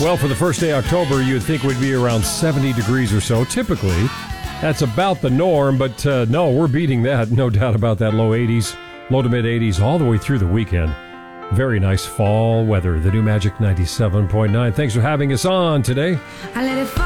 Well, for the first day of October, you'd think we'd be around 70 degrees or so. Typically, that's about the norm, but no, we're beating that. No doubt about that. Low 80s, low to mid 80s all the way through the weekend. Very nice fall weather. The new Magic 97.9. Thanks for having us on today.